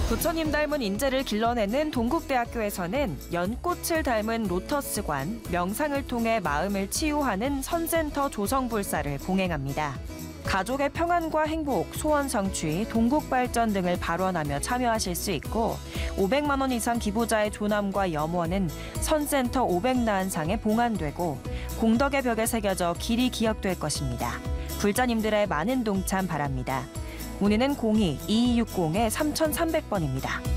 부처님 닮은 인재를 길러내는 동국대학교에서는 연꽃을 닮은 로터스관, 명상을 통해 마음을 치유하는 선센터 조성불사를 봉행합니다. 가족의 평안과 행복, 소원 성취, 동국 발전 등을 발언하며 참여하실 수 있고 500만 원 이상 기부자의 조남과 염원은 선센터 500나은상에 봉안되고 공덕의 벽에 새겨져 길이 기억될 것입니다. 불자님들의 많은 동참 바랍니다. 문의는 02-2260-3300번입니다.